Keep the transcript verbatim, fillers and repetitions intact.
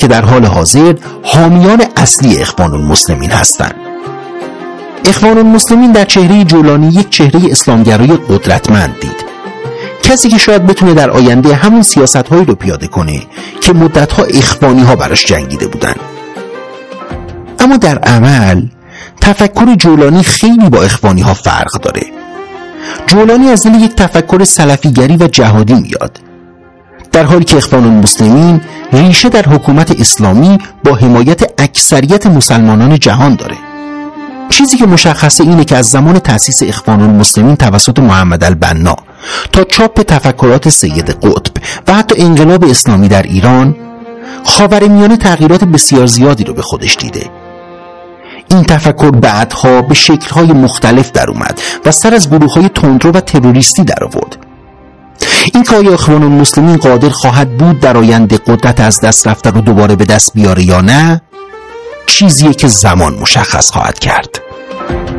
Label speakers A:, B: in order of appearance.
A: که در حال حاضر حامیان اصلی اخوان المسلمین هستند. اخوان المسلمین در چهره جولانی یک چهره اسلامگرای قدرتمند دید، کسی که شاید بتونه در آینده همون سیاست‌هایی رو پیاده کنه که مدت‌ها اخوانی‌ها براش جنگیده بودن. اما در عمل تفکر جولانی خیلی با اخوانی‌ها فرق داره. جولانی از دل یک تفکر سلفیگری و جهادی میاد، در حالی که اخوان المسلمین ریشه در حکومت اسلامی با حمایت اکثریت مسلمانان جهان داره. چیزی که مشخصه اینه که از زمان تأسیس اخوان المسلمین توسط محمد البنا تا چاپ تفکرات سید قطب و حتی انقلاب اسلامی در ایران، خاورمیانه تغییرات بسیار زیادی رو به خودش دیده. این تفکر بعدها به شکل‌های مختلف در اومد و سر از گروه‌های تندرو و تروریستی در آورد. این که آیا اخوان المسلمین قادر خواهد بود در آینده قدرت از دست رفته رو دوباره به دست بیاره یا نه، چیزیه که زمان مشخص خواهد کرد.